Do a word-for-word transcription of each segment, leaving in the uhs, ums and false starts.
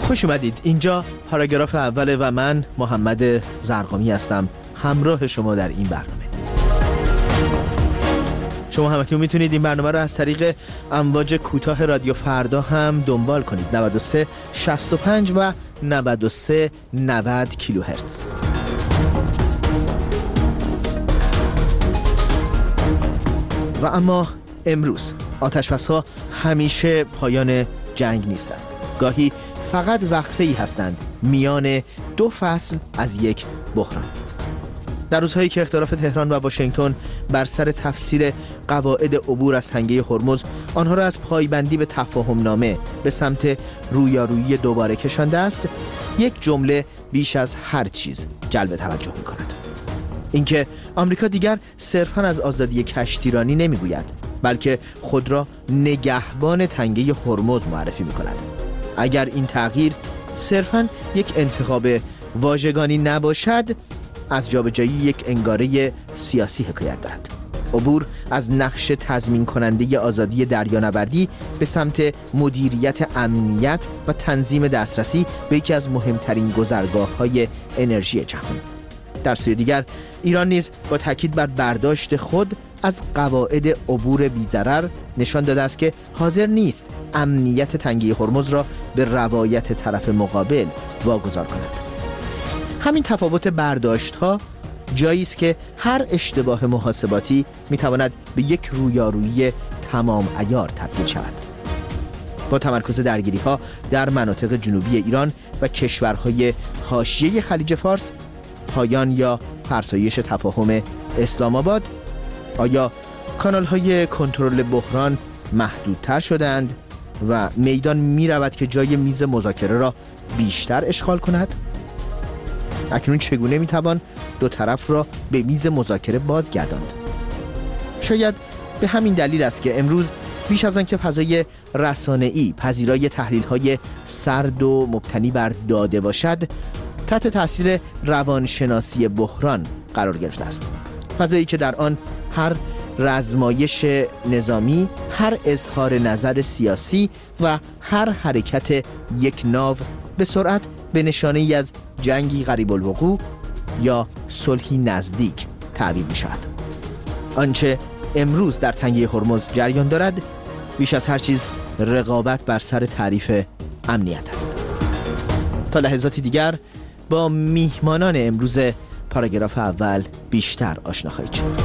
خوش اومدید. اینجا پاراگراف اوله و من محمد زرقامی هستم، همراه شما در این برنامه. شما همکنون میتونید این برنامه رو از طریق امواج کوتاه رادیو فردا هم دنبال کنید. نود و سه شصت و پنج و نود و سه نود کیلوهرتز. و اما امروز آتش‌بس‌ها همیشه پایان جنگ نیستند. گاهی فقط وقفه‌ای هستند میان دو فصل از یک بحران. در روزهایی که اختلاف تهران و واشنگتن بر سر تفسیر قواعد عبور از تنگه هرمز آنها را از پایبندی به تفاهم نامه به سمت رویارویی دوباره کشانده است، یک جمله بیش از هر چیز جلب توجه می‌کند. اینکه آمریکا دیگر صرفاً از آزادی کشتیرانی نمیگوید، بلکه خود را نگهبان تنگه هرمز معرفی می‌کند. اگر این تغییر صرفاً یک انتخاب واژگانی نباشد، از جابجایی یک انگاره سیاسی حکایت دارد. عبور از نقش تضمین کننده آزادی دریانوردی به سمت مدیریت امنیت و تنظیم دسترسی به یکی از مهمترین گذرگاه‌های انرژی جهان. در سوی دیگر ایران نیز با تاکید بر برداشت خود از قواعد عبور بی‌ضرر نشان داده است که حاضر نیست امنیت تنگه هرمز را به روایت طرف مقابل واگذار کند. همین تفاوت برداشت‌ها جایی است که هر اشتباه محاسباتی می‌تواند به یک رویارویی تمام عیار تبدیل شود. با تمرکز درگیری‌ها در مناطق جنوبی ایران و کشورهای حاشیه خلیج فارس، پایان یا فرسایش تفاهم اسلام آباد، آیا کانال‌های کنترل بحران محدودتر شدند و میدان می‌رود که جای میز مذاکره را بیشتر اشغال کند؟ اکنون چگونه میتوان دو طرف را به میز مذاکره بازگرداند؟ شاید به همین دلیل است که امروز بیش از آن که فضای رسانه‌ای پذیرای تحلیل‌های سرد و مبتنی بر داده باشد، تحت تاثیر روانشناسی بحران قرار گرفته است. فضایی که در آن هر رزمایش نظامی، هر اظهار نظر سیاسی و هر حرکت یک ناو به سرعت به نشانه‌ای از جنگی قریب الوقوع یا صلحی نزدیک تعبیر می شود. آنچه امروز در تنگه هرمز جریان دارد بیش از هر چیز رقابت بر سر تعریف امنیت است. تا لحظاتی دیگر با میهمانان امروز پاراگراف اول بیشتر آشنا خواهید شد.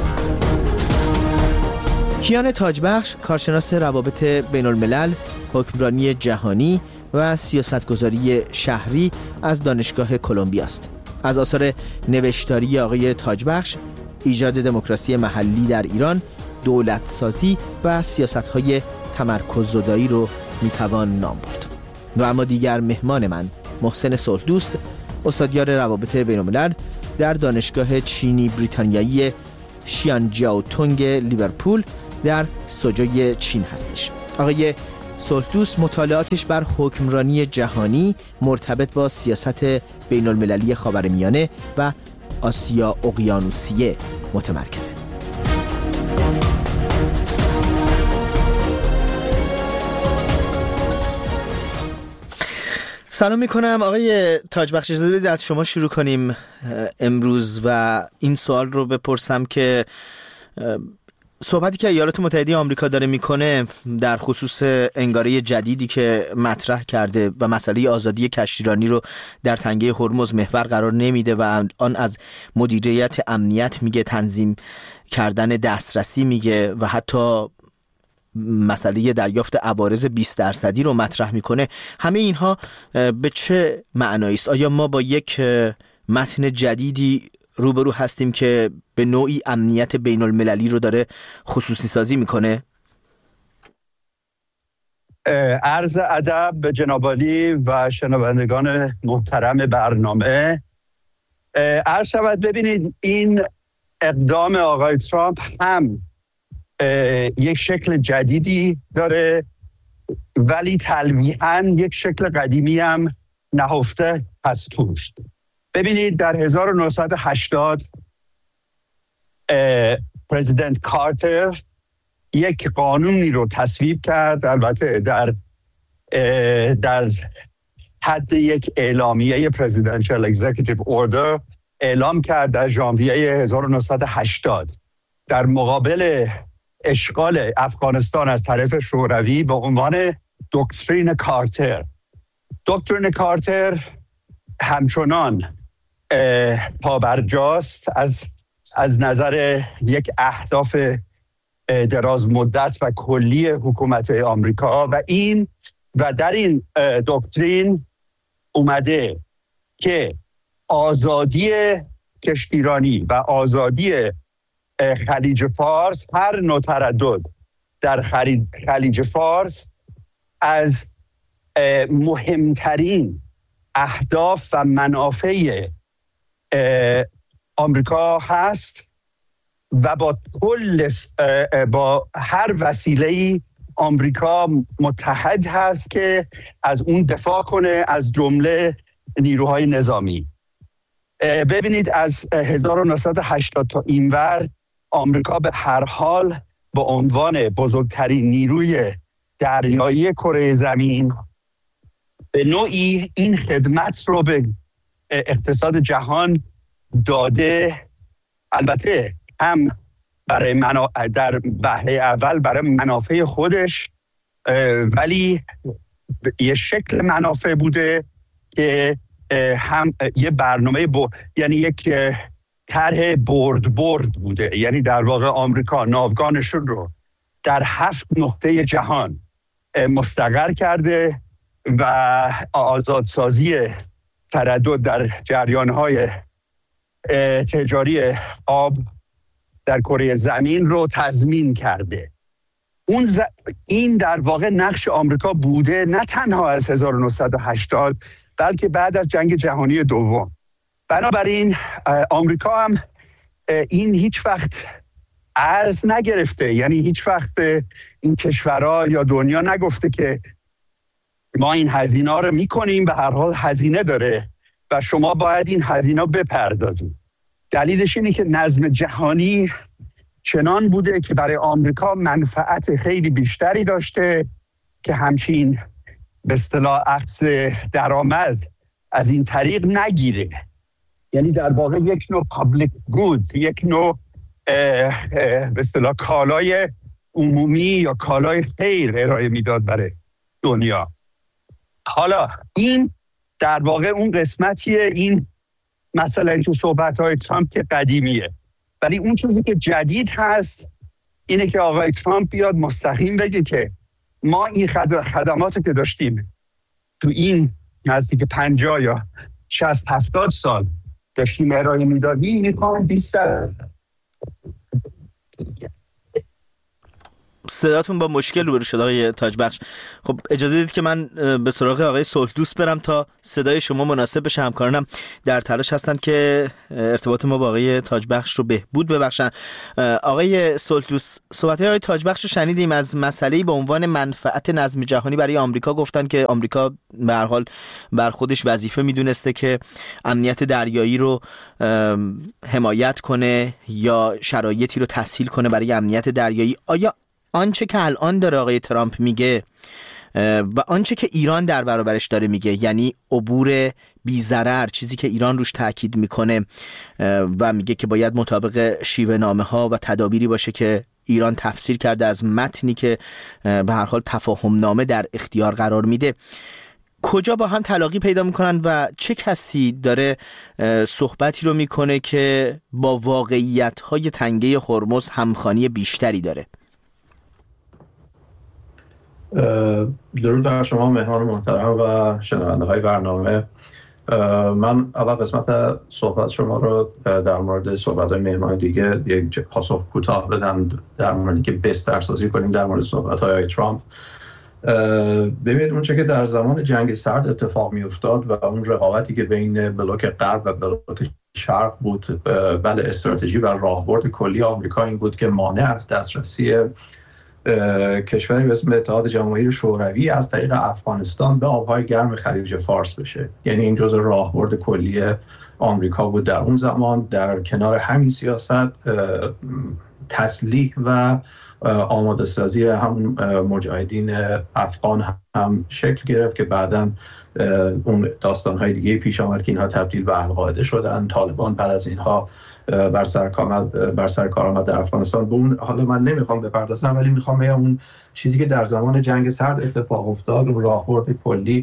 کیان تاجبخش، کارشناس روابط بین الملل، حکمرانی جهانی و سیاستگذاری شهری از دانشگاه کلمبیا است. از آثار نوشتاری آقای تاجبخش، ایجاد دموکراسی محلی در ایران، دولت سازی و سیاست‌های تمرکززدایی رو میتوان نام برد. و اما دیگر مهمان من، محسن صلحدوست، استادیار روابط بین الملل در دانشگاه چینی بریتانیایی شیانجیاوتونگ لیورپول در سوجوی چین هستش. آقای صلحدوست مطالعاتش بر حکمرانی جهانی مرتبط با سیاست بین المللی خاورمیانه و آسیا اقیانوسیه متمرکزه. سلام میکنم آقای تاجبخش. اجازه بدید از شما شروع کنیم امروز و این سوال رو بپرسم که صحبتی که ایالات متحده آمریکا داره میکنه در خصوص انگاره جدیدی که مطرح کرده و مسئله آزادی کشتیرانی رو در تنگه هرمز محور قرار نمیده و آن از مدیریت امنیت میگه، تنظیم کردن دسترسی میگه و حتی مسئله دریافت عوارض بیست درصدی رو مطرح میکنه. همه اینها به چه معنایی است؟ آیا ما با یک متن جدیدی روبرو هستیم که به نوعی امنیت بین المللی رو داره خصوصی سازی میکنه؟ عرض ادب به جناب عالی و شنوندگان محترم برنامه. عرض شود ببینید این اقدام آقای ترامپ هم یک شکل جدیدی داره ولی تلویحاً یک شکل قدیمی هم نهفته هست توش. ببینید در هزار و نهصد و هشتاد پرزیدنت کارتر یک قانونی رو تصویب کرد، البته در در حد یک اعلامیه پرزیدنشال اگزیکیتیو اوردر اعلام کرد در ژانویه هزار و نهصد و هشتاد در مقابل اشغال افغانستان از طرف شوروی به عنوان دکترین کارتر. دکترین کارتر همچنان پابرجاست از از نظر یک اهداف دراز مدت و کلی حکومت آمریکا و این و در این دکترین اومده که آزادی کشتیرانی و آزادی خلیج فارس، هر نوع تردد در خلیج فارس از مهمترین اهداف و منافع آمریکا هست و با کل با هر وسیله‌ای آمریکا متحد هست که از اون دفاع کنه، از جمله نیروهای نظامی. ببینید از هزار و نهصد و هشتاد تا اینور آمریکا به هر حال به عنوان بزرگترین نیروی دریایی کره زمین به نوعی این خدمت رو به اقتصاد جهان داده. البته هم برای منا... در بهره اول برای منافع خودش، ولی یه شکل منافع بوده که هم یه برنامه ب... یعنی یک طرح برد برد بوده. یعنی در واقع آمریکا ناوگانشون رو در هفت نقطه جهان مستقر کرده و آزادسازی تردد در جریان‌های تجاری آب در کره زمین رو تضمین کرده. اون ز... این در واقع نقش آمریکا بوده، نه تنها از هزار و نهصد و هشتاد بلکه بعد از جنگ جهانی دوم. بنابراین آمریکا هم این هیچ وقت ارز نگرفته، یعنی هیچ وقت این کشورها یا دنیا نگفته که ما این هزینه رو میکنیم، به هر حال هزینه داره و شما باید این هزینه بپردازید. دلیلش اینه که نظم جهانی چنان بوده که برای آمریکا منفعت خیلی بیشتری داشته که همچین به اصطلاح عکس درآمد از این طریق نگیره. یعنی در واقع یک نوع پابلیک گود، یک نوع به اصطلاح کالای عمومی یا کالای خیر ارائه میداد برای دنیا. حالا این در واقع اون قسمتیه، این مثلا این تو صحبت‌های ترامپ که قدیمیه، ولی اون چیزی که جدید هست اینه که آقای ترامپ بیاد مستقیم بگه که ما این خدماتی که داشتیم تو این نزدیک پنجاه یا شصت هفتاد سال داشتیم ارائه میدادیم، میخوام بیست درصد. صداتون با مشکل روبرو شد آقای تاجبخش. خب اجازه بدید که من به سراغ آقای صلحدوست برم تا صدای شما مناسب بشه. همکارانم در تلاش هستند که ارتباط ما با آقای تاجبخش رو بهبود ببخشن. آقای صلحدوست، صحبت آقای تاجبخش رو شنیدیم از مسئله‌ای به عنوان منفعت نظم جهانی برای آمریکا. گفتن که آمریکا به هر حال بر خودش وظیفه میدونسته که امنیت دریایی رو حمایت کنه یا شرایطی رو تسهیل کنه برای امنیت دریایی. آیا آنچه که الان داره آقای ترامپ میگه و آنچه که ایران در برابرش داره میگه، یعنی عبور بی ضرر، چیزی که ایران روش تاکید میکنه و میگه که باید مطابق شیوه نامه ها و تدابیری باشه که ایران تفسیر کرده از متنی که به هر حال تفاهم نامه در اختیار قرار میده، کجا با هم تلاقی پیدا میکنن و چه کسی داره صحبتی رو میکنه که با واقعیت های تنگه هرمز همخوانی بیشتری داره؟ درود بر شما مهمان محترم و شنونده های برنامه. من اول قسمت صحبت شما رو در مورد صحبت های مهمان دیگه یک پاسخ کوتاه بدم در موردی که بسترسازی کنیم در مورد صحبت های ترامپ. ببینید اون چه که در زمان جنگ سرد اتفاق می افتاد و اون رقابتی که بین بلوک غرب و بلوک شرق بود، بله استراتژی و راهبرد کلی آمریکا این بود که مانع از دسترسی کشوری به اسم اتحاد جماهیر شوروی از طریق افغانستان به آبهای گرم خلیج فارس بشه. یعنی این جزء راهبرد کلی آمریکا بود در اون زمان. در کنار همین سیاست تسلیح و آماده سازی هم مجاهدین افغان هم شکل گرفت که بعداً اون داستان‌های دیگه پیش آمد که اینها تبدیل به القاعده شدن. طالبان بعد از اینها بر سر کار بر سر کار آمد در افغانستان. به اون حالا من نمیخوام بپردازم، ولی میخوام بگم اون چیزی که در زمان جنگ سرد اتفاق افتاد، اون راهبرد کلی،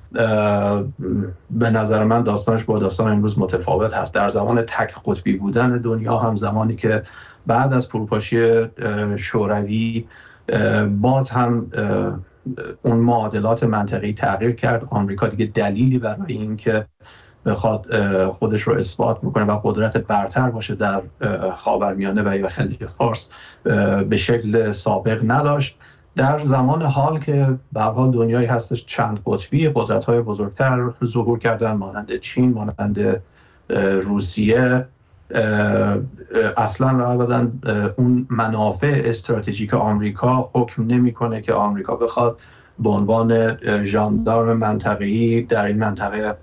به نظر من داستانش با داستان امروز متفاوت هست. در زمان تک قطبی بودن دنیا، هم زمانی که بعد از فروپاشی شوروی باز هم اون معادلات منطقی تغییر کرد. آمریکا دیگه دلیلی برای این که بخواد خودش رو اثبات میکنه و قدرت برتر باشه در خاورمیانه و یا خلیج فارس به شکل سابق نداشت. در زمان حال که به هر حال دنیایی هستش چند قطبی، قدرت‌های بزرگتر ظهور کردن، مانند چین، مانند روسیه، اصلا و ابدا اون منافع استراتژیک آمریکا حکم نمیکنه که آمریکا بخواد به عنوان ژاندارم منطقه‌ای در این منطقه.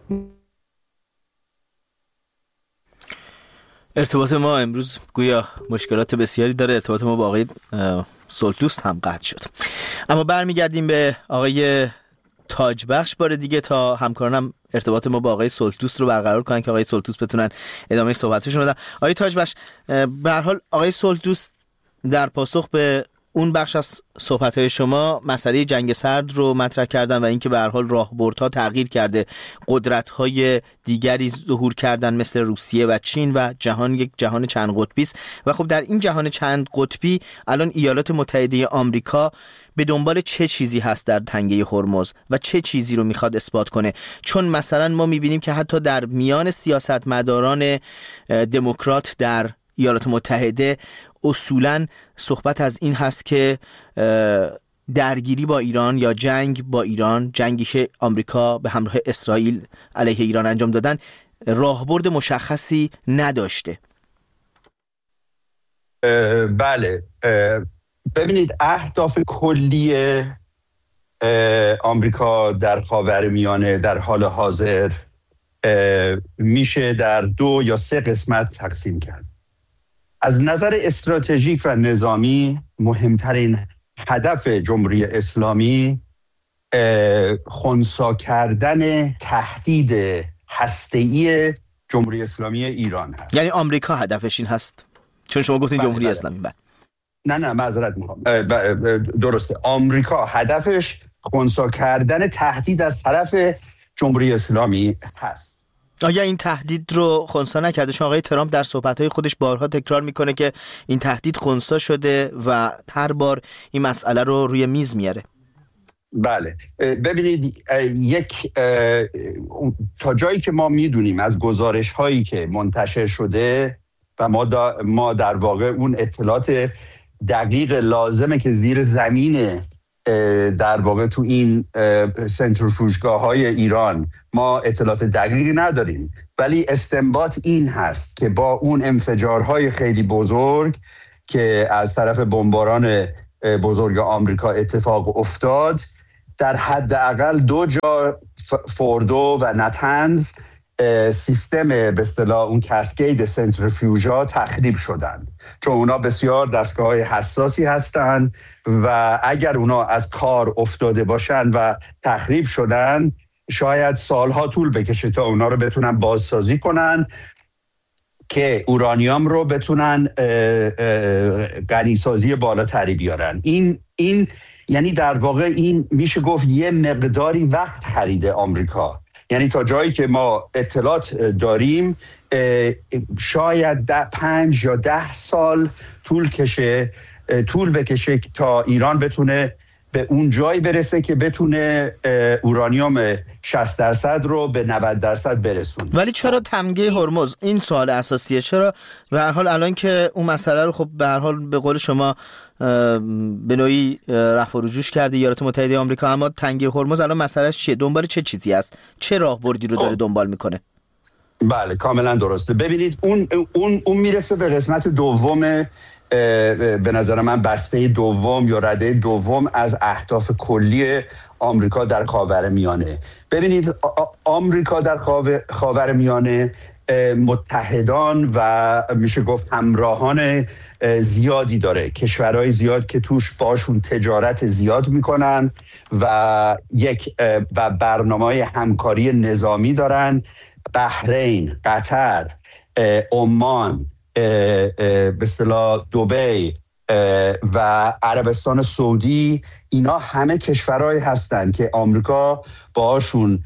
ارتباط ما امروز گویا مشکلات بسیاری داره. ارتباط ما با آقای سلطوست هم قطع شد. اما برمیگردیم به آقای تاجبخش بار دیگه تا همکارانم ارتباط ما با آقای سلطوست رو برقرار کنن که آقای سلطوست بتونن ادامه صحبتشون بدن. آقای تاجبخش، به هر حال آقای سلطوست در پاسخ به اون بخش از صحبت‌های شما مسئله جنگ سرد رو مطرح کردن و اینکه به هر حال راهبردها تغییر کرده، قدرت‌های دیگری ظهور کردن مثل روسیه و چین و جهان یک جهان چند قطبی است. و خب در این جهان چند قطبی الان ایالات متحده آمریکا به دنبال چه چیزی هست در تنگه هرمز و چه چیزی رو میخواد اثبات کنه؟ چون مثلا ما میبینیم که حتی در میان سیاستمداران دموکرات در ایالات متحده اصولاً صحبت از این هست که درگیری با ایران یا جنگ با ایران، جنگی که آمریکا به همراه اسرائیل علیه ایران انجام دادن، راهبرد مشخصی نداشته. بله، ببینید اهداف کلی آمریکا در خاورمیانه در حال حاضر میشه در دو یا سه قسمت تقسیم کرد. از نظر استراتژیک و نظامی مهمترین هدف جمهوری اسلامی خنثی کردن تهدید هسته‌ای جمهوری اسلامی ایران هست. یعنی آمریکا هدفش این هست؟ چون شما گفتین جمهوری اسلامی. بله. نه نه معذرت میخوام. درسته، آمریکا هدفش خنثی کردن تهدید از طرف جمهوری اسلامی هست. آیا این تهدید رو خنثی نکرده؟ چون آقای ترامپ در صحبت‌های خودش بارها تکرار میکنه که این تهدید خنثی شده و هر بار این مسئله رو روی میز میاره. بله، ببینید یک تا جایی که ما میدونیم از گزارش هایی که منتشر شده و ما, ما در واقع اون اطلاعات دقیق لازمه که زیر زمین در واقع تو این سنتریفوژگاه های ایران ما اطلاعات دقیقی نداریم، ولی استنباط این هست که با اون انفجارهای خیلی بزرگ که از طرف بمباران بزرگ آمریکا اتفاق افتاد، در حداقل دو جا فوردو و نتنز سیستم به اصطلاح اون کاسکید سنتریفیوژها تخریب شدن، چون اونا بسیار دستگاه‌های حساسی هستن و اگر اونا از کار افتاده باشن و تخریب شدن شاید سالها طول بکشه تا اونا رو بتونن بازسازی کنن که اورانیوم رو بتونن غنیسازی بالاتری بیارن. این این یعنی در واقع این میشه گفت یه مقداری وقت خریده آمریکا. یعنی تا جایی که ما اطلاعات داریم شاید ده پنج یا ده سال طول کشه طول بکشه تا ایران بتونه به اون جایی برسه که بتونه اورانیوم شصت درصد رو به نود درصد برسونه. ولی چرا تمگه هرمز؟ این سوال اساسیه. چرا به هر حال الان که اون مسئله رو خب به هر حال به قول شما به نوعی رفع و رجوع کرده ایالات متحده آمریکا، اما تنگه هرمز الان مسئلهش چیه؟ دنبال چه چیزی است؟ چه راهبردی رو داره دنبال میکنه؟ بله کاملا درسته. ببینید اون اون اون میرسه به قسمت دوم، به نظر من بسته دوم یا رده دوم از اهداف کلی آمریکا در خاورمیانه. ببینید آمریکا در خاورمیانه متحدان و میشه گفت همراهان زیادی داره، کشورهای زیاد که توش باشون تجارت زیاد میکنن و یک و برنامه‌های همکاری نظامی دارن. بحرین، قطر، عمان، به اصطلاح دبی و عربستان سعودی، اینا همه کشورهایی هستن که آمریکا باشون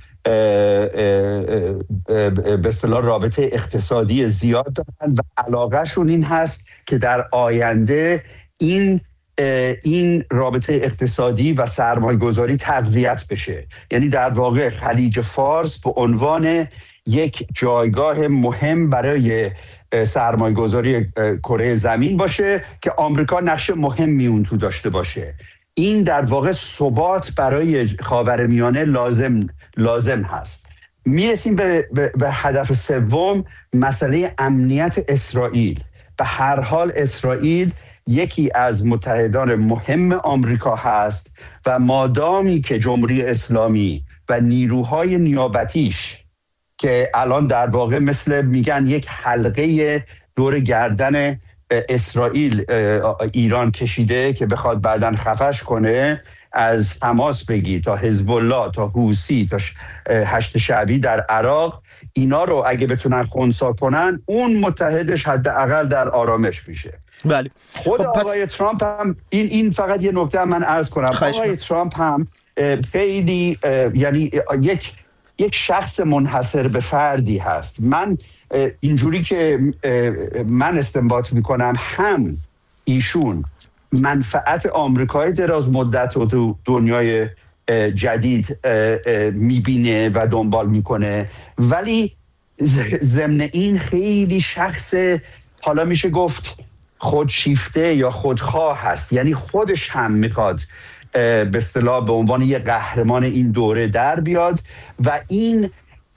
به اصطلاح رابطه اقتصادی زیاد دارن و علاقهشون این هست که در آینده این این رابطه اقتصادی و سرمایه گذاری تقویت بشه. یعنی در واقع خلیج فارس به عنوان یک جایگاه مهم برای سرمایه گذاری کره زمین باشه که آمریکا نقش مهمی اون تو داشته باشه. این در واقع ثبات برای خاورمیانه لازم لازم هست. میرسیم به, به, به هدف سوم، مسئله امنیت اسرائیل. به هر حال اسرائیل یکی از متحدان مهم آمریکا هست و مادامی که جمهوری اسلامی و نیروهای نیابتیش که الان در واقع مثل میگن یک حلقه دور گردن اسرائیل ایران کشیده که بخواد بعداً خفش کنه، از حماس بگیر تا حزب الله تا حوثی تا هشت شعبی در عراق، اینا رو اگه بتونن خنثی کنن، اون متحدش حداقل در آرامش میشه. بله. خود خب آقای پس... ترامپ هم این این فقط یه نکته من عرض کنم. آقای من. ترامپ هم خیلی یعنی یک یک شخص منحصر به فردی هست. من اینجوری که من استنباط میکنم، هم ایشون منفعت آمریکای دراز مدت و دنیای جدید میبینه و دنبال میکنه، ولی ضمن این خیلی شخص حالا میشه گفت خودشیفته یا خودخواه هست. یعنی خودش هم میخواد به اصطلاح به عنوان یک قهرمان این دوره در بیاد و این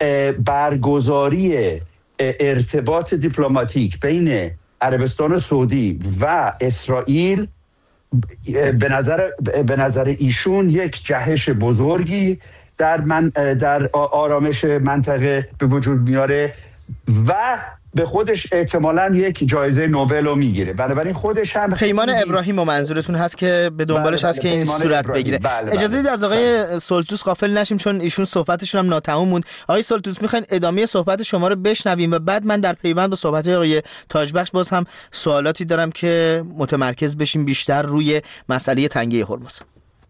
برگزاری ارتباط دیپلماتیک بین عربستان سعودی و اسرائیل به نظر به نظر ایشون یک جهش بزرگی در من در آرامش منطقه به وجود میاره و به خودش احتمالاً یک جایزه نوبل رو میگیره. بنابراین خودش هم پیمان ابراهیم و منظورتون هست که به دنبالش هست که این صورت بگیره. بله بله. اجازه دید از آقای سلطوس غافل نشیم چون ایشون صحبتشون هم ناتمام موند. آقای سلطوس میخواین ادامه صحبت شما رو بشنویم و بعد من در پیوند با صحبت آقای تاجبخش باز هم سوالاتی دارم که متمرکز بشیم بیشتر روی مسئله تنگه هرمز.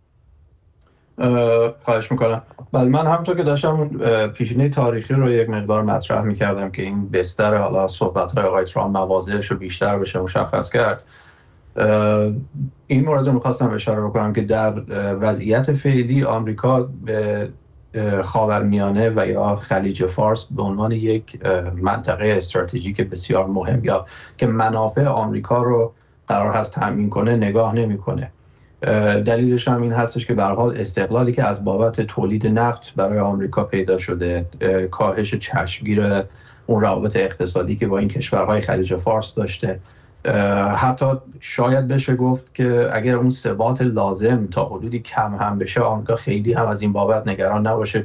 خواهش میکنم. بله، من همونطور که داشتم پیشینه تاریخی رو یک مقدار مطرح میکردم که این بستر حالا صحبت‌های آقای ترامپ مواضعش رو بیشتر بشه مشخص کرد. این مورد رو میخواستم اشاره بکنم که در وضعیت فعلی آمریکا به خاورمیانه و یا خلیج فارس به عنوان یک منطقه استراتژیک بسیار مهم یا که منافع آمریکا رو قرار هست تامین کنه نگاه نمیکنه. دلیلش هم این هستش که به هر حال استقلالی که از بابت تولید نفت برای آمریکا پیدا شده، کاهش چشمگیر اون روابط اقتصادی که با این کشورهای خلیج فارس داشته، حتی شاید بشه گفت که اگر اون ثبات لازم تا حدودی کم هم بشه، آمریکا خیلی هم از این بابت نگران نباشه،